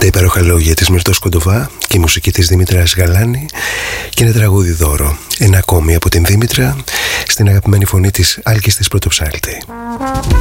Τα υπέροχα λόγια της Μυρτώς Κοντοβά και η μουσική της Δήμητρας Γαλάνη και ένα τραγούδι δώρο, ένα ακόμη από την Δήμητρα, στην αγαπημένη φωνή της Άλκης της Πρωτοψάλτη.